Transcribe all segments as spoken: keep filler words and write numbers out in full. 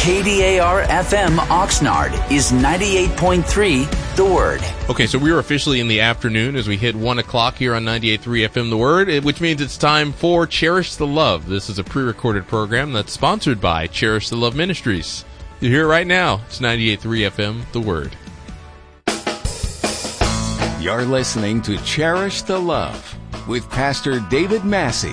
K D A R F M Oxnard is ninety-eight point three The Word. Okay, so we are officially in the afternoon as we hit one o'clock here on ninety-eight point three F M The Word, which means it's time for Cherish the Love. This is a pre-recorded program that's sponsored by Cherish the Love Ministries. You hear it right now. It's ninety-eight point three F M The Word. You're listening to Cherish the Love with Pastor David Massey.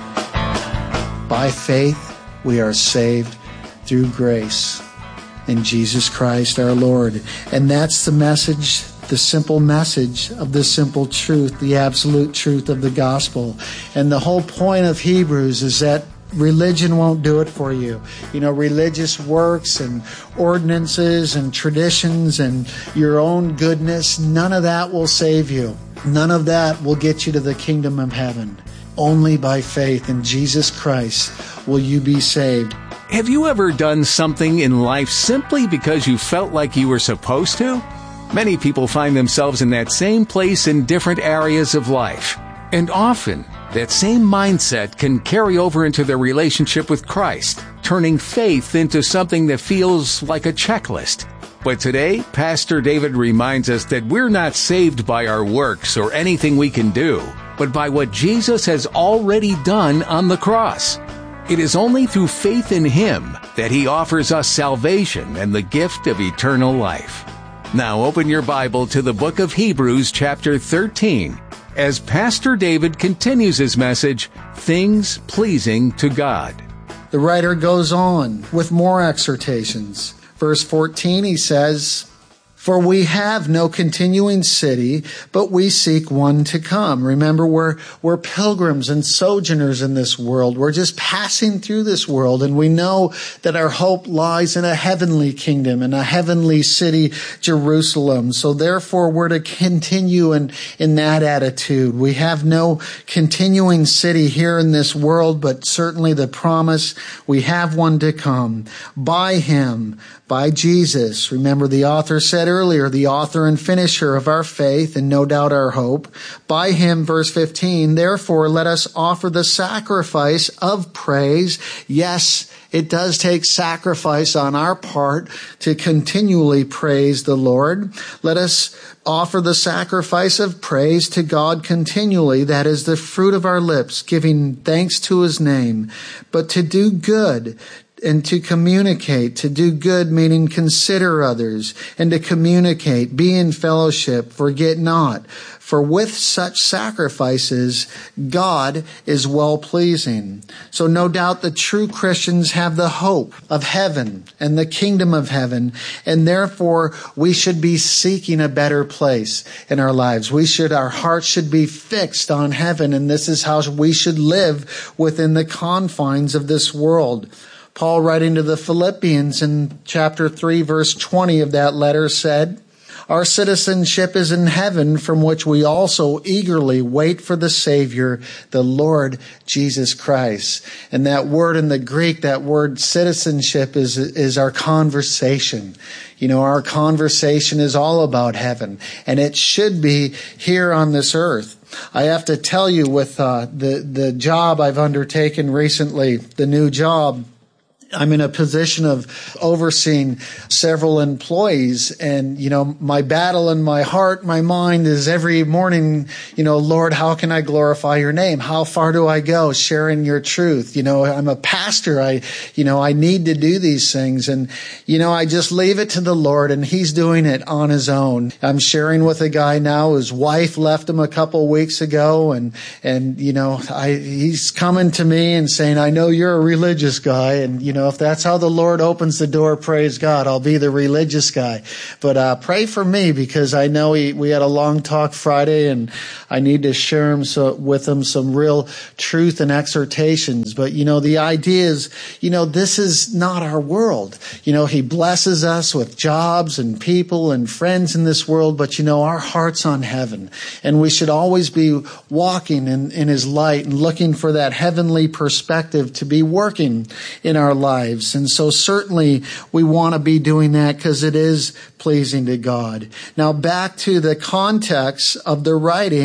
By faith, we are saved through grace in Jesus Christ our Lord. And that's the message, the simple message of the simple truth, the absolute truth of the gospel. And the whole point of Hebrews is that religion won't do it for you. You know, religious works and ordinances and traditions and your own goodness, none of that will save you. None of that will get you to the kingdom of heaven. Only by faith in Jesus Christ will you be saved. Have you ever done something in life simply because you felt like you were supposed to? Many people find themselves in that same place in different areas of life. And often, that same mindset can carry over into their relationship with Christ, turning faith into something that feels like a checklist. But today, Pastor David reminds us that we're not saved by our works or anything we can do, but by what Jesus has already done on the cross. It is only through faith in Him that He offers us salvation and the gift of eternal life. Now open your Bible to the book of Hebrews chapter thirteen as Pastor David continues his message, Things Pleasing to God. The writer goes on with more exhortations. Verse fourteen, he says, "For we have no continuing city, but we seek one to come." Remember, we're, we're pilgrims and sojourners in this world. We're just passing through this world, and we know that our hope lies in a heavenly kingdom, in a heavenly city, Jerusalem. So therefore, we're to continue in, in that attitude. We have no continuing city here in this world, but certainly the promise, we have one to come. By Him, by Jesus. Remember, the author said earlier, the author and finisher of our faith and no doubt our hope. By Him, verse fifteen, therefore let us offer the sacrifice of praise. Yes, it does take sacrifice on our part to continually praise the Lord. Let us offer the sacrifice of praise to God continually. That is the fruit of our lips, giving thanks to His name. But to do good, and to communicate, to do good, meaning consider others, and to communicate, be in fellowship, forget not. For with such sacrifices, God is well-pleasing. So no doubt the true Christians have the hope of heaven and the kingdom of heaven, and therefore we should be seeking a better place in our lives. We should, our hearts should be fixed on heaven, and this is how we should live within the confines of this world. Paul, writing to the Philippians in chapter three, verse twenty of that letter, said, "Our citizenship is in heaven, from which we also eagerly wait for the Savior, the Lord Jesus Christ." And that word in the Greek, that word citizenship, is, is our conversation. You know, our conversation is all about heaven, and it should be here on this earth. I have to tell you, with uh, the, the job I've undertaken recently, the new job, I'm in a position of overseeing several employees, and, you know, my battle in my heart, my mind is every morning, you know, Lord, how can I glorify your name? How far do I go sharing your truth? You know, I'm a pastor. I, you know, I need to do these things, and, you know, I just leave it to the Lord, and He's doing it on His own. I'm sharing with a guy now, his wife left him a couple weeks ago, and, and, you know, I, he's coming to me and saying, I know you're a religious guy, and, you know, if that's how the Lord opens the door, praise God, I'll be the religious guy. But uh, pray for me, because I know he, we had a long talk Friday, and I need to share him so, with him some real truth and exhortations. But, you know, the idea is, you know, this is not our world. You know, He blesses us with jobs and people and friends in this world, but, you know, our heart's on heaven. And we should always be walking in, in His light and looking for that heavenly perspective to be working in our lives. And so certainly we want to be doing that, because it is pleasing to God. Now back to the context of the writing.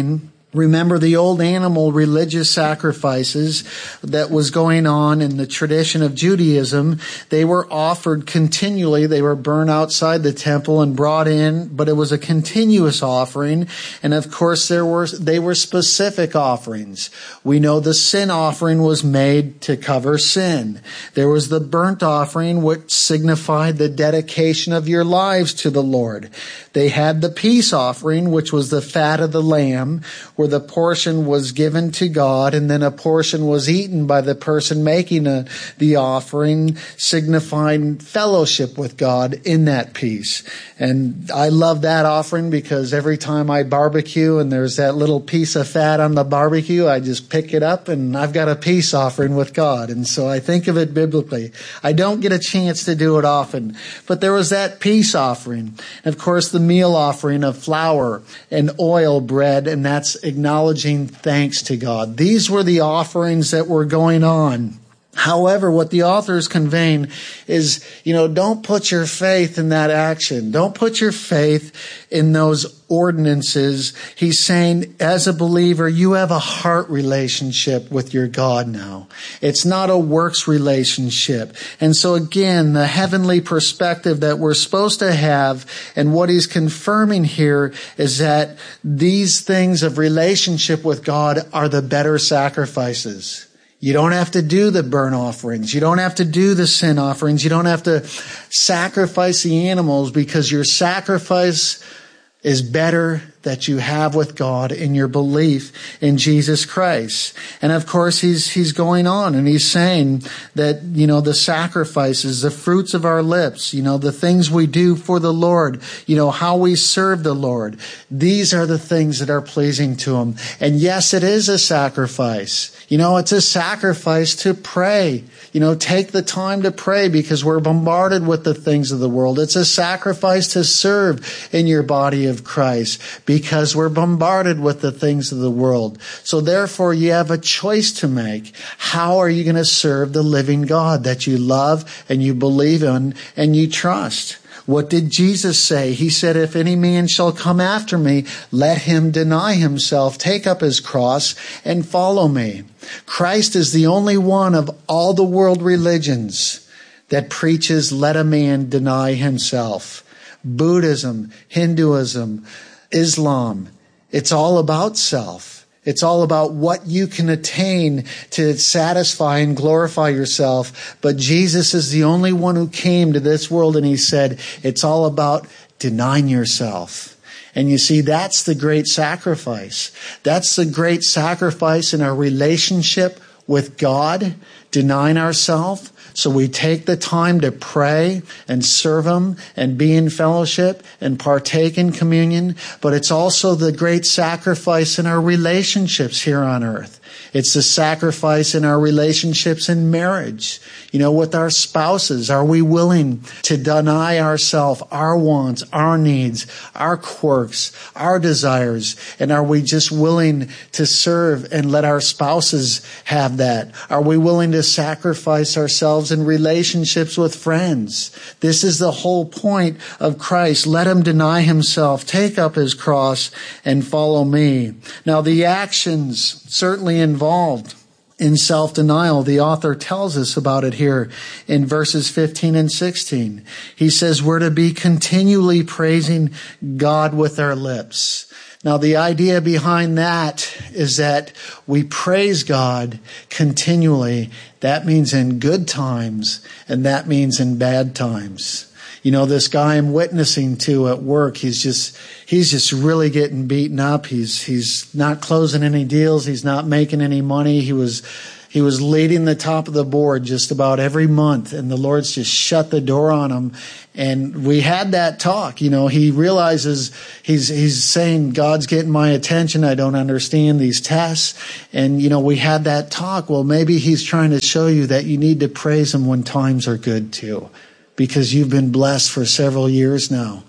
Remember the old animal religious sacrifices that was going on in the tradition of Judaism. They were offered continually. They were burned outside the temple and brought in, but it was a continuous offering. And of course, there were they were specific offerings. We know the sin offering was made to cover sin. There was the burnt offering, which signified the dedication of your lives to the Lord. They had the peace offering, which was the fat of the lamb, where the portion was given to God and then a portion was eaten by the person making a, the offering, signifying fellowship with God in that peace. And I love that offering because every time I barbecue and there's that little piece of fat on the barbecue, I just pick it up and I've got a peace offering with God. And so I think of it biblically. I don't get a chance to do it often, but there was that peace offering. And of course, the meal offering of flour and oil bread, and that's acknowledging thanks to God. These were the offerings that were going on. However, what the author is conveying is, you know, don't put your faith in that action. Don't put your faith in those ordinances. He's saying, as a believer, you have a heart relationship with your God now. It's not a works relationship. And so again, the heavenly perspective that we're supposed to have, and what he's confirming here is that these things of relationship with God are the better sacrifices. You don't have to do the burnt offerings. You don't have to do the sin offerings. You don't have to sacrifice the animals, because your sacrifice is better that you have with God in your belief in Jesus Christ. And of course, he's, he's going on and he's saying that, you know, the sacrifices, the fruits of our lips, you know, the things we do for the Lord, you know, how we serve the Lord. These are the things that are pleasing to him. And yes, it is a sacrifice. You know, it's a sacrifice to pray. You know, take the time to pray because we're bombarded with the things of the world. It's a sacrifice to serve in your body of Christ because we're bombarded with the things of the world. So therefore, you have a choice to make. How are you going to serve the living God that you love and you believe in and you trust? What did Jesus say? He said, if any man shall come after me, let him deny himself, take up his cross, and follow me. Christ is the only one of all the world religions that preaches, let a man deny himself. Buddhism, Hinduism, Islam, it's all about self. It's all about what you can attain to satisfy and glorify yourself. But Jesus is the only one who came to this world and he said, it's all about denying yourself. And you see, that's the great sacrifice. That's the great sacrifice in our relationship with God, denying ourselves. So we take the time to pray and serve him and be in fellowship and partake in communion. But it's also the great sacrifice in our relationships here on earth. It's the sacrifice in our relationships in marriage, you know, with our spouses. Are we willing to deny ourselves, our wants, our needs, our quirks, our desires? And are we just willing to serve and let our spouses have that? Are we willing to sacrifice ourselves in relationships with friends? This is the whole point of Christ. Let him deny himself, take up his cross, and follow me. Now, the actions certainly involved in self-denial. The author tells us about it here in verses fifteen and sixteen. He says we're to be continually praising God with our lips. Now, the idea behind that is that we praise God continually. That means in good times, and that means in bad times. You know, this guy I'm witnessing to at work, he's just, he's just really getting beaten up. He's, he's not closing any deals. He's not making any money. He was, he was leading the top of the board just about every month, and the Lord's just shut the door on him. And we had that talk. You know, he realizes he's, he's saying, God's getting my attention. I don't understand these tests. And, you know, we had that talk. Well, maybe he's trying to show you that you need to praise him when times are good too, because you've been blessed for several years now.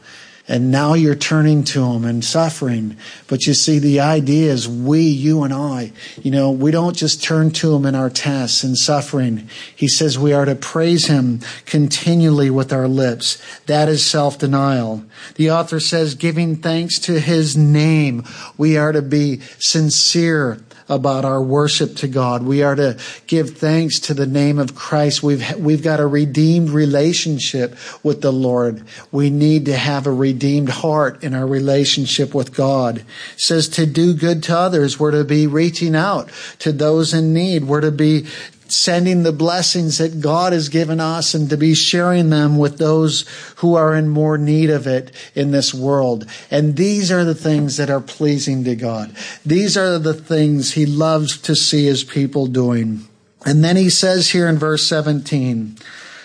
And now you're turning to him and suffering. But you see, the idea is we, you and I, you know, we don't just turn to him in our tests and suffering. He says we are to praise him continually with our lips. That is self-denial. The author says giving thanks to his name. We are to be sincere about our worship to God. We are to give thanks to the name of Christ. We've we've got a redeemed relationship with the Lord. We need to have a redeemed heart in our relationship with God. It says to do good to others. We're to be reaching out to those in need. We're to be sending the blessings that God has given us and to be sharing them with those who are in more need of it in this world. And these are the things that are pleasing to God. These are the things he loves to see his people doing. And then he says here in verse seventeen,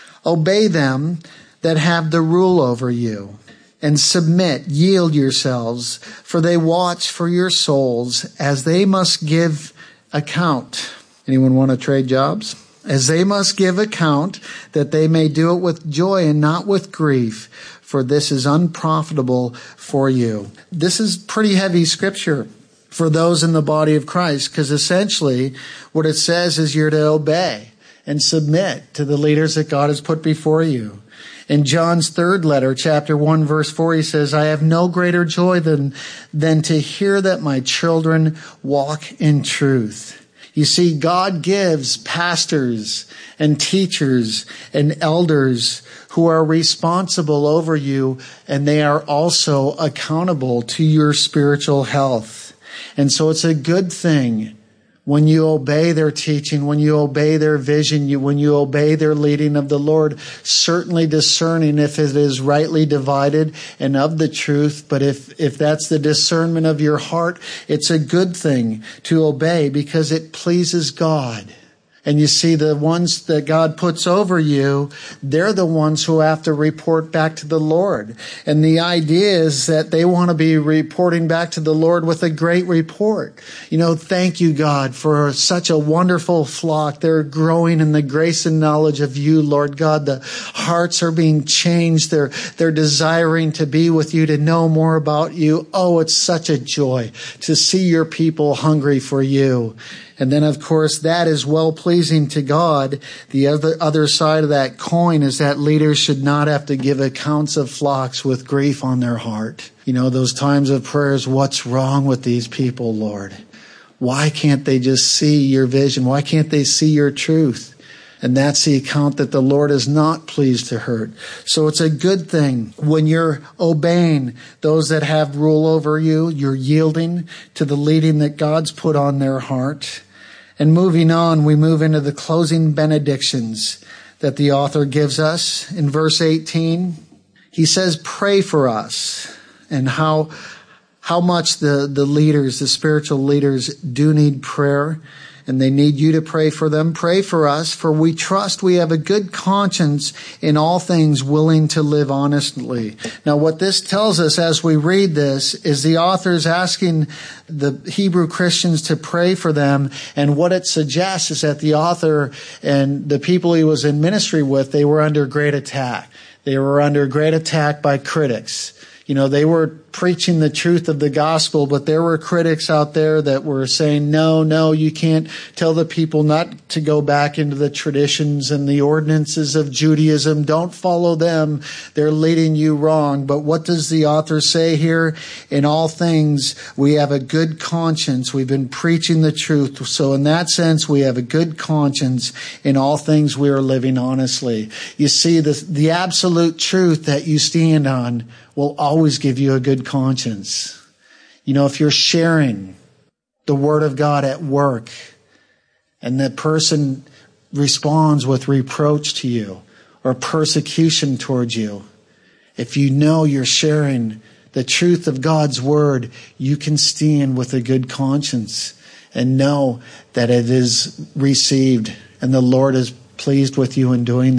obey them that have the rule over you, and submit, yield yourselves, for they watch for your souls as they must give account. Anyone want to trade jobs? As they must give account, that they may do it with joy and not with grief, for this is unprofitable for you. This is pretty heavy scripture for those in the body of Christ, because essentially what it says is you're to obey and submit to the leaders that God has put before you. In John's third letter, chapter one, verse four, he says, I have no greater joy than, than to hear that my children walk in truth. You see, God gives pastors and teachers and elders who are responsible over you, and they are also accountable to your spiritual health. And so it's a good thing when you obey their teaching, when you obey their vision, you, when you obey their leading of the Lord, certainly discerning if it is rightly divided and of the truth. But if, if that's the discernment of your heart, it's a good thing to obey because it pleases God. And you see, the ones that God puts over you, they're the ones who have to report back to the Lord. And the idea is that they want to be reporting back to the Lord with a great report. You know, thank you, God, for such a wonderful flock. They're growing in the grace and knowledge of you, Lord God. The hearts are being changed. They're, they're desiring to be with you, to know more about you. Oh, it's such a joy to see your people hungry for you. And then, of course, that is well-pleasing to God. The other, other side of that coin is that leaders should not have to give accounts of flocks with grief on their heart. You know, those times of prayers, what's wrong with these people, Lord? Why can't they just see your vision? Why can't they see your truth? And that's the account that the Lord is not pleased to hurt. So it's a good thing when you're obeying those that have rule over you, you're yielding to the leading that God's put on their heart. And moving on, we move into the closing benedictions that the author gives us. In verse eighteen, he says, pray for us, and how how much the, the leaders, the spiritual leaders, do need prayer. And they need you to pray for them. Pray for us, for we trust we have a good conscience in all things, willing to live honestly. Now, what this tells us as we read this is the author's asking the Hebrew Christians to pray for them. And what it suggests is that the author and the people he was in ministry with, they were under great attack. They were under great attack by critics. You know, they were preaching the truth of the gospel, but there were critics out there that were saying, no, no, you can't tell the people not to go back into the traditions and the ordinances of Judaism. Don't follow them. They're leading you wrong. But what does the author say here? In all things, we have a good conscience. We've been preaching the truth. So in that sense, we have a good conscience. In all things, we are living honestly. You see, the, the absolute truth that you stand on will always give you a good conscience. You know, if you're sharing the Word of God at work and that person responds with reproach to you or persecution towards you, if you know you're sharing the truth of God's Word, you can stand with a good conscience and know that it is received and the Lord is pleased with you in doing that.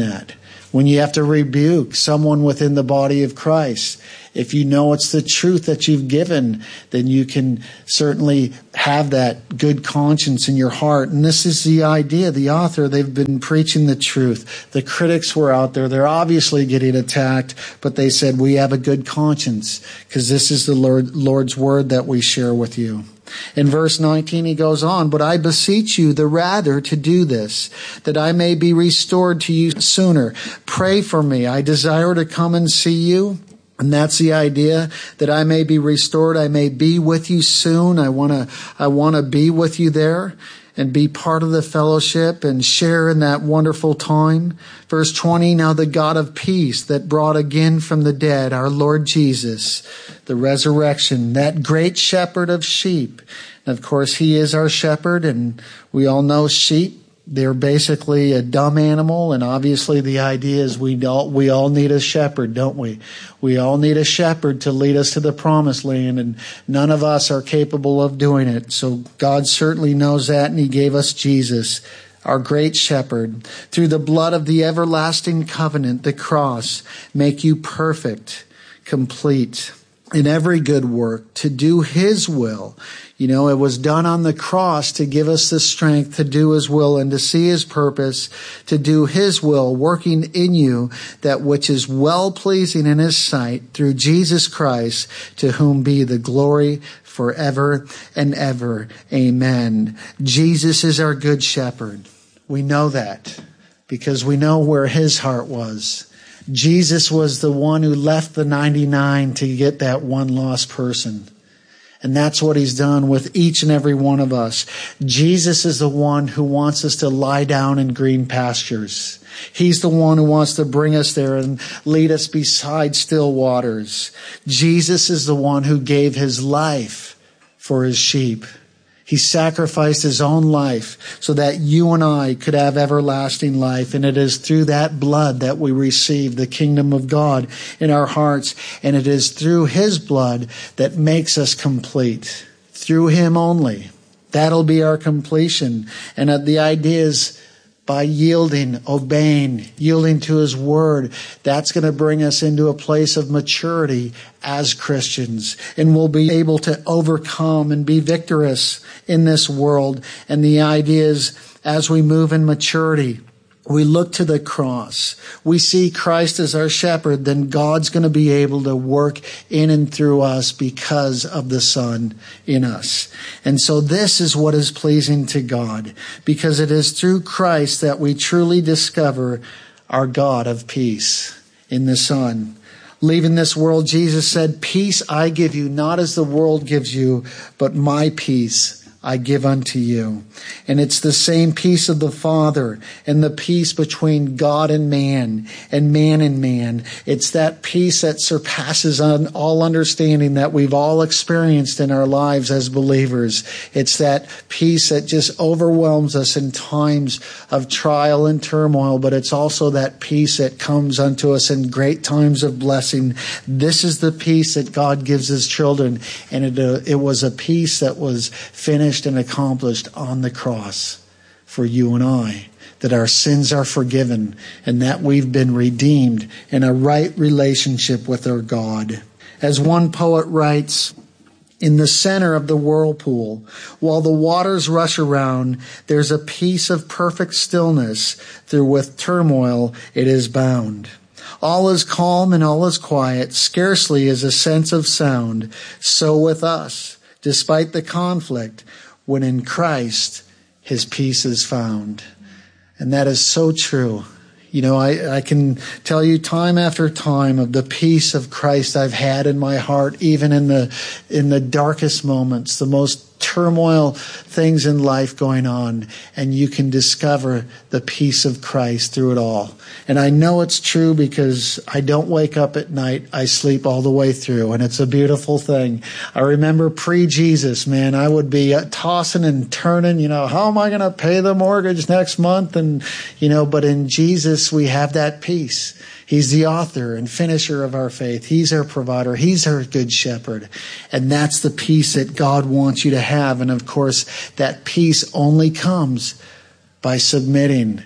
When you have to rebuke someone within the body of Christ, if you know it's the truth that you've given, then you can certainly have that good conscience in your heart. And this is the idea. The author, they've been preaching the truth. The critics were out there. They're obviously getting attacked, but they said, we have a good conscience because this is the Lord, Lord's word that we share with you. In verse nineteen, he goes on, but I beseech you the rather to do this, that I may be restored to you sooner. Pray for me. I desire to come and see you. And that's the idea, that I may be restored. I may be with you soon. I want to, I want to be with you there and be part of the fellowship and share in that wonderful time. Verse twenty, now the God of peace that brought again from the dead our Lord Jesus, the resurrection, that great shepherd of sheep. And of course, he is our shepherd, and we all know sheep. They're basically a dumb animal, and obviously the idea is we all, we all need a shepherd, don't we? We all need a shepherd to lead us to the promised land, and none of us are capable of doing it. So God certainly knows that, and he gave us Jesus, our great shepherd. Through the blood of the everlasting covenant, the cross, make you perfect, complete in every good work, to do his will. You know, it was done on the cross to give us the strength to do his will and to see his purpose, to do his will, working in you that which is well-pleasing in his sight through Jesus Christ, to whom be the glory forever and ever. Amen. Jesus is our good shepherd. We know that because we know where his heart was. Jesus was the one who left the ninety-nine to get that one lost person. And that's what he's done with each and every one of us. Jesus is the one who wants us to lie down in green pastures. He's the one who wants to bring us there and lead us beside still waters. Jesus is the one who gave his life for his sheep. He sacrificed his own life so that you and I could have everlasting life. And it is through that blood that we receive the kingdom of God in our hearts. And it is through his blood that makes us complete. Through him only. That'll be our completion. And the idea is by yielding, obeying, yielding to his word, that's going to bring us into a place of maturity as Christians. And we'll be able to overcome and be victorious in this world. And the idea is, as we move in maturity, we look to the cross. We see Christ as our shepherd, then God's going to be able to work in and through us because of the Son in us. And so this is what is pleasing to God, because it is through Christ that we truly discover our God of peace in the Son. Leaving this world, Jesus said, peace I give you, not as the world gives you, but my peace I give unto you. And it's the same peace of the Father and the peace between God and man and man and man. It's that peace that surpasses on all understanding that we've all experienced in our lives as believers. It's that peace that just overwhelms us in times of trial and turmoil, but it's also that peace that comes unto us in great times of blessing. This is the peace that God gives his children, and it, uh, it was a peace that was finished and accomplished on the cross for you and I, that our sins are forgiven and that we've been redeemed in a right relationship with our God. As one poet writes, in the center of the whirlpool, while the waters rush around, there's a peace of perfect stillness through with turmoil it is bound. All is calm and all is quiet, scarcely is a sense of sound. So with us, despite the conflict, when in Christ his peace is found. And that is so true. You know, I, I can tell you time after time of the peace of Christ I've had in my heart, even in the in the darkest moments, the most turmoil things in life going on, and you can discover the peace of Christ through it all. And I know it's true because I don't wake up at night. I sleep all the way through, and it's a beautiful thing. I remember pre-Jesus, man, I would be tossing and turning, you know, how am I going to pay the mortgage next month? And, you know, but in Jesus, we have that peace. He's the author and finisher of our faith. He's our provider. He's our good shepherd. And that's the peace that God wants you to have. And of course, that peace only comes by submitting,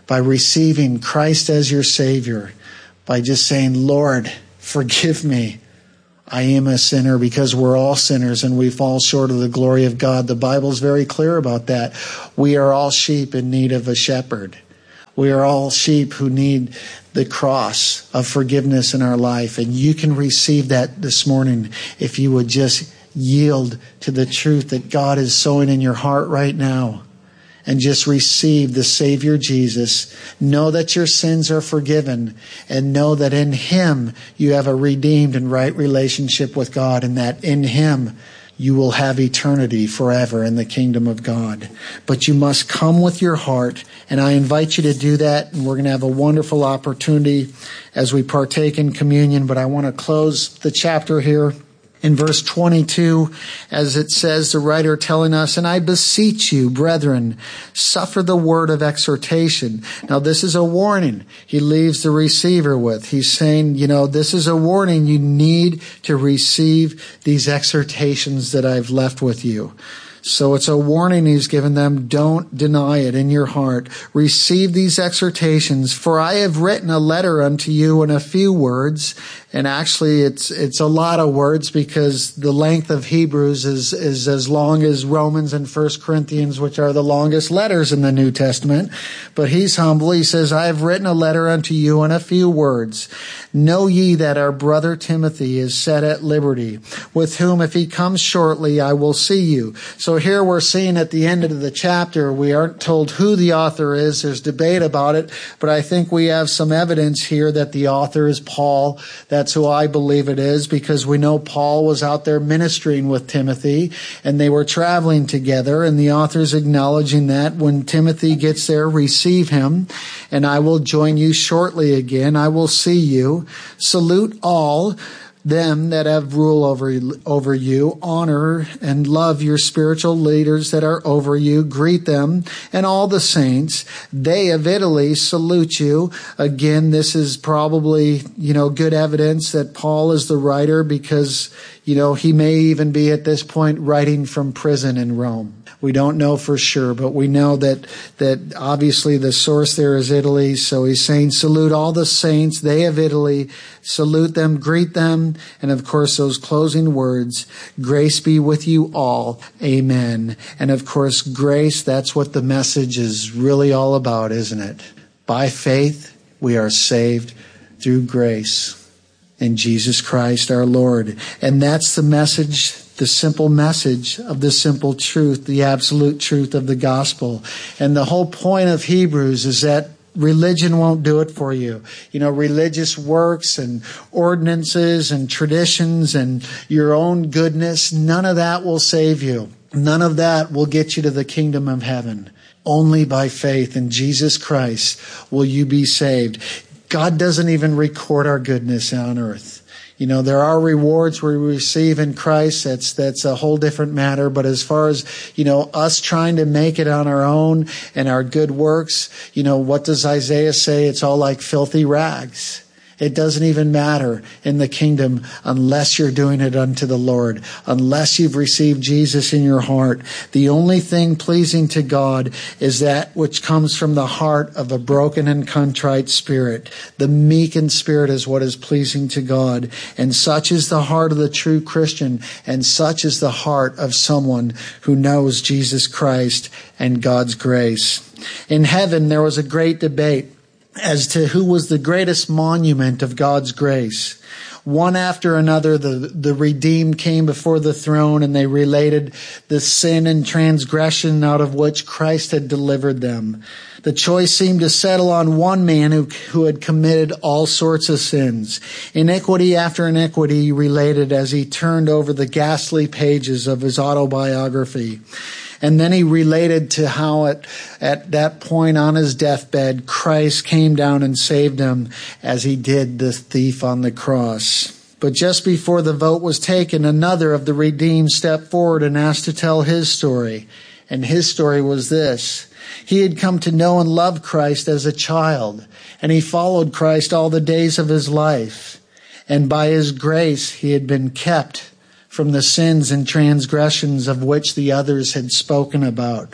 by receiving Christ as your Savior, by just saying, Lord, forgive me. I am a sinner, because we're all sinners and we fall short of the glory of God. The Bible's very clear about that. We are all sheep in need of a shepherd. We are all sheep who need the cross of forgiveness in our life. And you can receive that this morning if you would just yield to the truth that God is sowing in your heart right now. And just receive the Savior Jesus. Know that your sins are forgiven. And know that in Him you have a redeemed and right relationship with God. And that in Him you will have eternity forever in the kingdom of God. But you must come with your heart, and I invite you to do that, and we're going to have a wonderful opportunity as we partake in communion. But I want to close the chapter here in verse twenty-two, as it says, the writer telling us, and I beseech you, brethren, suffer the word of exhortation. Now, this is a warning he leaves the receiver with. He's saying, you know, this is a warning. You need to receive these exhortations that I've left with you. So it's a warning he's given them. Don't deny it in your heart. Receive these exhortations, for I have written a letter unto you in a few words. And actually, it's it's a lot of words, because the length of Hebrews is, is as long as Romans and First Corinthians, which are the longest letters in the New Testament. But he's humble. He says, I have written a letter unto you in a few words. Know ye that our brother Timothy is set at liberty, with whom if he comes shortly, I will see you. So here we're seeing at the end of the chapter, we aren't told who the author is. There's debate about it. But I think we have some evidence here that the author is Paul. That's who I believe it is, because we know Paul was out there ministering with Timothy, and they were traveling together, and the author's acknowledging that when Timothy gets there, receive him, and I will join you shortly again. I will see you. Salute all them that have rule over, over you. Honor and love your spiritual leaders that are over you. Greet them and all the saints. They of Italy salute you. Again, this is probably, you know, good evidence that Paul is the writer, because, you know, he may even be at this point writing from prison in Rome. We don't know for sure, but we know that that obviously the source there is Italy. So he's saying, salute all the saints, they of Italy, salute them, greet them. And of course, those closing words, grace be with you all. Amen. And of course, grace, that's what the message is really all about, isn't it? By faith, we are saved through grace in Jesus Christ our Lord. And that's the message, the simple message of the simple truth, the absolute truth of the gospel. And the whole point of Hebrews is that religion won't do it for you. You know, religious works and ordinances and traditions and your own goodness, none of that will save you. None of that will get you to the kingdom of heaven. Only by faith in Jesus Christ will you be saved. God doesn't even record our goodness on earth. You know, there are rewards we receive in Christ. That's, that's a whole different matter. But as far as, you know, us trying to make it on our own and our good works, you know, what does Isaiah say? It's all like filthy rags. It doesn't even matter in the kingdom unless you're doing it unto the Lord, unless you've received Jesus in your heart. The only thing pleasing to God is that which comes from the heart of a broken and contrite spirit. The meek in spirit is what is pleasing to God. And such is the heart of the true Christian, and such is the heart of someone who knows Jesus Christ and God's grace. In heaven, there was a great debate as to who was the greatest monument of God's grace. One after another, the, the redeemed came before the throne, and they related the sin and transgression out of which Christ had delivered them. The choice seemed to settle on one man who, who had committed all sorts of sins. Iniquity after iniquity he related as he turned over the ghastly pages of his autobiography. And then he related to how at, at that point on his deathbed, Christ came down and saved him as he did the thief on the cross. But just before the vote was taken, another of the redeemed stepped forward and asked to tell his story. And his story was this. He had come to know and love Christ as a child, and he followed Christ all the days of his life. And by his grace, he had been kept from the sins and transgressions of which the others had spoken about.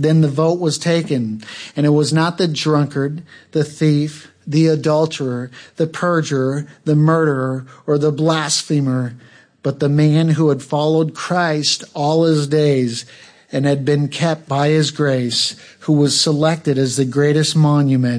Then the vote was taken, and it was not the drunkard, the thief, the adulterer, the perjurer, the murderer, or the blasphemer, but the man who had followed Christ all his days and had been kept by his grace, who was selected as the greatest monument